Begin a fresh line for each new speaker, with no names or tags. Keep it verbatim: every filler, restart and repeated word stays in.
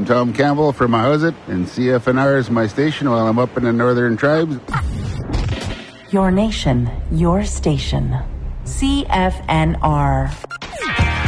I'm Tom Campbell from Ahousaht, and C F N R is my station while I'm up in the Northern Tribes.
Your nation, your station. C F N R.